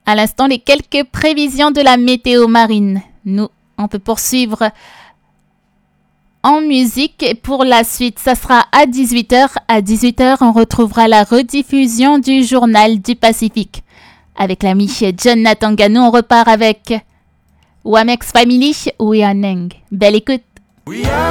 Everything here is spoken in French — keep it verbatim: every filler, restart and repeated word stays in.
À l'instant, les quelques prévisions de la météo marine. Nous, on peut poursuivre en musique. Et pour la suite, ça sera à dix-huit heures. À dix-huit heures, on retrouvera la rediffusion du journal du Pacifique. Avec l'ami Jonathan Gano, on repart avec Wamex Family, We Are Neng. Belle écoute.